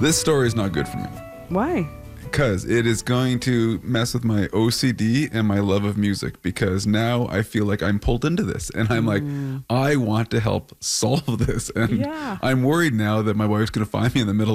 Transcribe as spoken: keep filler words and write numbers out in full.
This story is not good for me Why? because it is going to mess with my O C D and my love of music, because now I feel like I'm pulled into this and I'm like, I want to help solve this. And Yeah. I'm worried now that my wife's going to find me in the middle